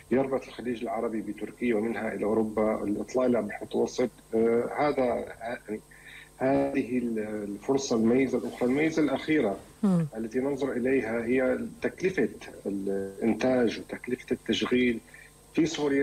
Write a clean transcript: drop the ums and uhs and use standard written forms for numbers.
يربط الخليج العربي بتركيا ومنها إلى أوروبا، الإطلال على البحر المتوسط. هذه الفرصة الميزة الأخرى. الميزة الأخيرة التي ننظر إليها هي تكلفة الإنتاج وتكلفة التشغيل في سوريا.